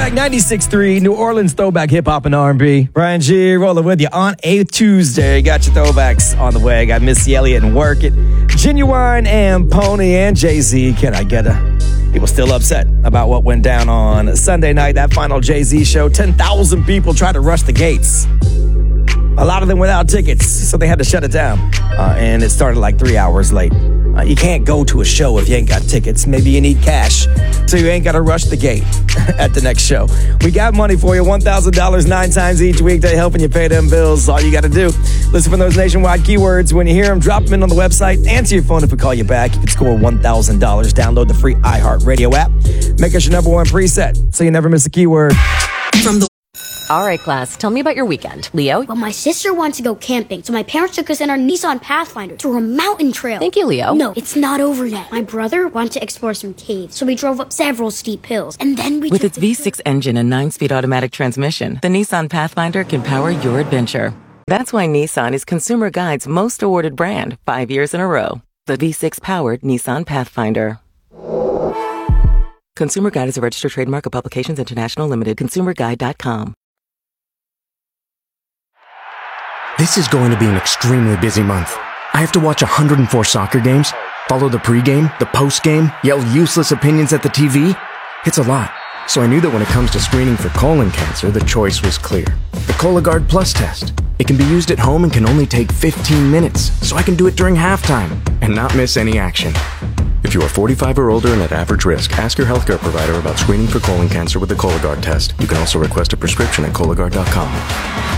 Throwback 96.3, New Orleans throwback hip hop and R&B. Brian G rolling with you on a Tuesday. Got your throwbacks on the way. Got Missy Elliott and Work It, Genuine and Pony and Jay-Z. Can I get a? People still upset about what went down on Sunday night, that final Jay-Z show. 10,000 people tried to rush the gates. A lot of them without tickets, so they had to shut it down. And it started like 3 hours late. You can't go to a show if you ain't got tickets. Maybe you need cash, so you ain't got to rush the gate at the next show. We got money for you, $1,000 9 times each weekday, helping you pay them bills. All you got to do, listen for those nationwide keywords. When you hear them, drop them in on the website. Answer your phone if we call you back. You can score $1,000. Download the free iHeartRadio app. Make us your number one preset, so you never miss a keyword. From the All right, class, tell me about your weekend. Leo? Well, my sister wanted to go camping, so my parents took us in our Nissan Pathfinder through a mountain trail. Thank you, Leo. No, it's not over yet. My brother wanted to explore some caves, so we drove up several steep hills, and then we With its V6 engine and 9-speed automatic transmission, the Nissan Pathfinder can power your adventure. That's why Nissan is Consumer Guide's most awarded brand 5 years in a row. The V6-powered Nissan Pathfinder. Consumer Guide is a registered trademark of Publications International Limited. ConsumerGuide.com. This is going to be an extremely busy month. I have to watch 104 soccer games, follow the pregame, the postgame, yell useless opinions at the TV. It's a lot. So I knew that when it comes to screening for colon cancer, the choice was clear. The Cologuard Plus test. It can be used at home and can only take 15 minutes, so I can do it during halftime and not miss any action. If you are 45 or older and at average risk, ask your healthcare provider about screening for colon cancer with the Cologuard test. You can also request a prescription at Cologuard.com.